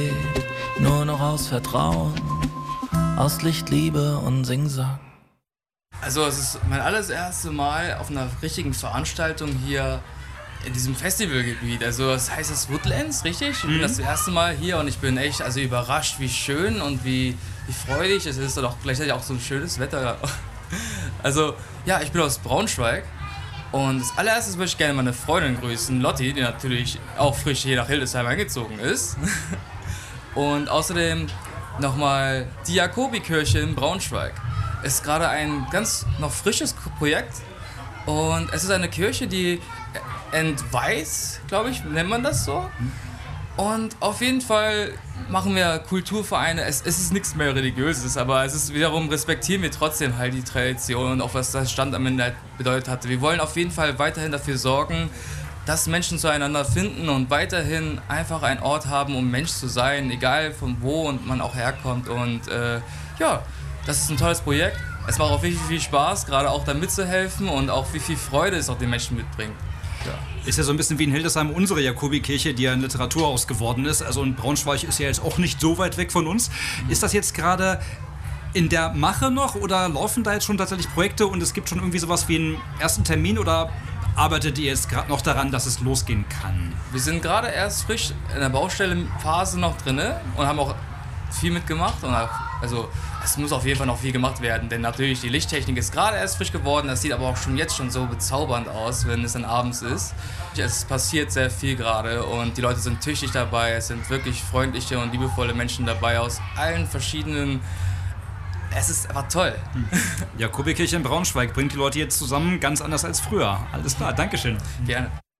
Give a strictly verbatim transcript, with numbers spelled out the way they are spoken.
Nur noch aus Vertrauen, aus Licht, Liebe und Singsang. Also es ist mein allererste Mal auf einer richtigen Veranstaltung hier in diesem Festivalgebiet. Also das heißt das Woodlands, richtig? Ich bin Mhm. das erste Mal hier und ich bin echt also überrascht, wie schön und wie, wie freudig es ist und auch gleichzeitig auch so ein schönes Wetter. Also ja, ich bin aus Braunschweig und das allererstes möchte ich gerne meine Freundin grüßen, Lotti, die natürlich auch frisch hier nach Hildesheim eingezogen ist. Und außerdem nochmal die Jakobikirche in Braunschweig. Ist gerade ein ganz noch frisches Projekt und es ist eine Kirche, die entweiht, glaube ich, nennt man das so. Und auf jeden Fall machen wir Kulturvereine, es, es ist nichts mehr Religiöses, aber es ist wiederum, respektieren wir trotzdem halt die Tradition und auch was das Stand am Ende halt bedeutet hatte. Wir wollen auf jeden Fall weiterhin dafür sorgen, dass Menschen zueinander finden und weiterhin einfach einen Ort haben, um Mensch zu sein, egal von wo und man auch herkommt. Und äh, ja, das ist ein tolles Projekt. Es macht auch wirklich viel Spaß, gerade auch da mitzuhelfen und auch wie viel Freude es auch den Menschen mitbringt. Ja. Ist ja so ein bisschen wie in Hildesheim unsere Jakobikirche, die ja ein Literaturhaus geworden ist. Also und Braunschweig ist ja jetzt auch nicht so weit weg von uns. Ist das jetzt gerade in der Mache noch oder laufen da jetzt schon tatsächlich Projekte und es gibt schon irgendwie sowas wie einen ersten Termin oder arbeitet ihr jetzt gerade noch daran, dass es losgehen kann? Wir sind gerade erst frisch in der Baustellenphase noch drin und haben auch viel mitgemacht. Und also es muss auf jeden Fall noch viel gemacht werden, denn natürlich die Lichttechnik ist gerade erst frisch geworden. Das sieht aber auch schon jetzt schon so bezaubernd aus, wenn es dann abends ist. Es passiert sehr viel gerade und die Leute sind tüchtig dabei. Es sind wirklich freundliche und liebevolle Menschen dabei aus allen verschiedenen. Es ist einfach toll. Jakobikirche in Braunschweig bringt die Leute jetzt zusammen, ganz anders als früher. Alles klar, Dankeschön. Gerne.